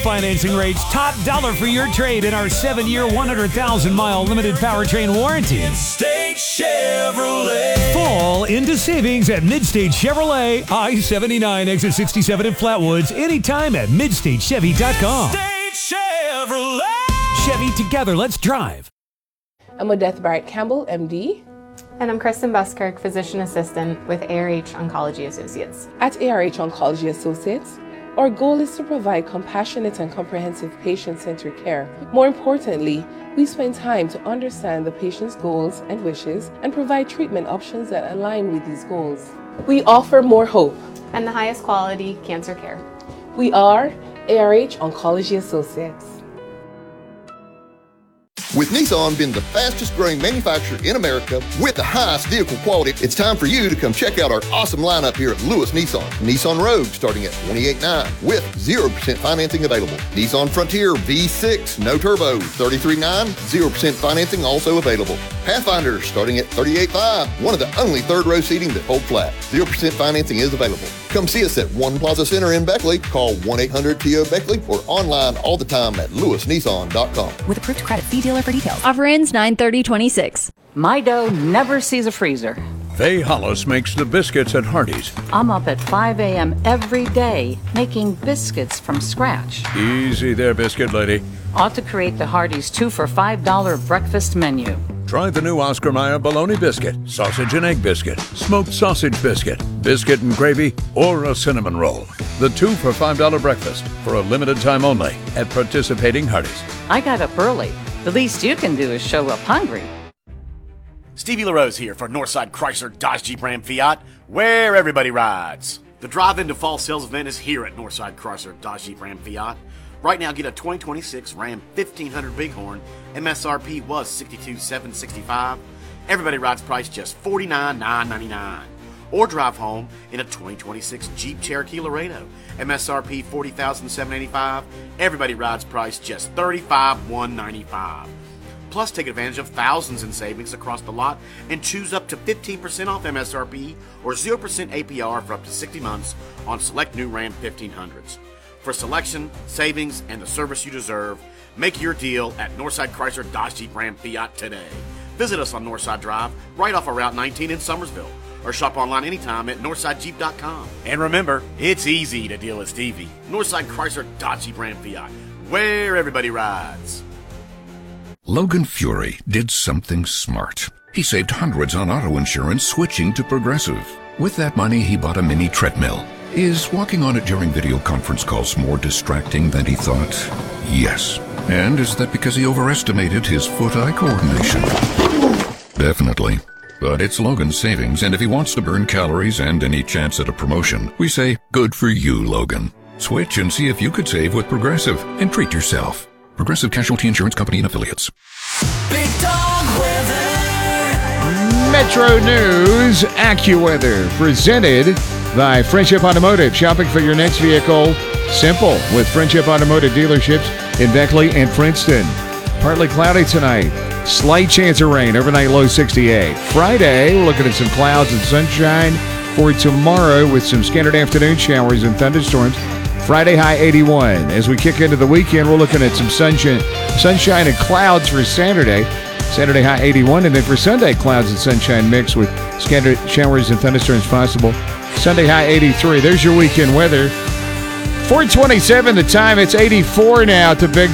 financing rates, top dollar for your trade in our 7-year, 100,000-mile limited powertrain warranty. Midstate Chevrolet. Fall into savings at Midstate Chevrolet, I-79, exit 67 in Flatwoods, anytime at MidstateChevy.com. Midstate Chevrolet. Chevy, together, let's drive. I'm Odette Barrett Campbell, MD. And I'm Kristen Buskirk, Physician Assistant with ARH Oncology Associates. At ARH Oncology Associates, our goal is to provide compassionate and comprehensive patient-centered care. More importantly, we spend time to understand the patient's goals and wishes and provide treatment options that align with these goals. We offer more hope And the highest quality cancer care. We are ARH Oncology Associates. With Nissan being the fastest growing manufacturer in America with the highest vehicle quality, it's time for you to come check out our awesome lineup here at Lewis Nissan. Nissan Rogue starting at $28,900 with 0% financing available. Nissan Frontier V6, no turbo, $33,900, 0% financing also available. Pathfinder starting at $38,500, one of the only third row seating that fold flat. 0% financing is available. Come see us at One Plaza Center in Beckley. Call 1-800-TO-BECKLEY or online all the time at lewisnissan.com. With approved credit, see dealer for details. Offer ends 9/30/26. My dough never sees a freezer. Faye Hollis makes the biscuits at Hardee's. I'm up at 5 a.m. every day making biscuits from scratch. Easy there, biscuit lady. Ought to create the Hardee's 2 for $5 breakfast menu. Try the new Oscar Mayer bologna biscuit, sausage and egg biscuit, smoked sausage biscuit, biscuit and gravy, or a cinnamon roll. The 2 for $5 breakfast for a limited time only at participating Hardee's. I got up early. The least you can do is show up hungry. Stevie LaRose here for Northside Chrysler Dodge Jeep Ram Fiat, where everybody rides. The Drive Into Fall sales event is here at Northside Chrysler Dodge Jeep Ram Fiat. Right now, get a 2026 Ram 1500 Bighorn. MSRP was $62,765. Everybody rides price just $49,999. Or drive home in a 2026 Jeep Cherokee Laredo. MSRP $40,785. Everybody rides price just $35,195. Plus, take advantage of thousands in savings across the lot and choose up to 15% off MSRP or 0% APR for up to 60 months on select new Ram 1500s. For selection, savings, and the service you deserve, make your deal at Northside Chrysler Dodge Jeep Ram Fiat today. Visit us on Northside Drive, right off of Route 19 in Summersville, or shop online anytime at NorthsideJeep.com. And remember, it's easy to deal with Stevie. Northside Chrysler Dodge Jeep Ram Fiat, where everybody rides. Logan Fury did something smart. He saved hundreds on auto insurance switching to Progressive. With that money, he bought a mini treadmill. Is walking on it during video conference calls more distracting than he thought? Yes. And is that because he overestimated his foot-eye coordination? Definitely. But it's Logan's savings, and if he wants to burn calories and any chance at a promotion, we say, good for you, Logan. Switch and see if you could save with Progressive, and treat yourself. Progressive Casualty Insurance Company and Affiliates. Big Dog Weather. Metro News AccuWeather, presented by Friendship Automotive. Shopping for your next vehicle, simple with Friendship Automotive dealerships in Beckley and Princeton. Partly cloudy tonight. Slight chance of rain. Overnight low 68. Friday, we're looking at some clouds and sunshine for tomorrow with some scattered afternoon showers and thunderstorms. Friday, high 81. As we kick into the weekend, we're looking at some sunshine and clouds for Saturday. Saturday, high 81. And then for Sunday, clouds and sunshine mixed with scattered showers and thunderstorms possible. Sunday, high 83. There's your weekend weather. 4:27 the time. It's 84 now to Big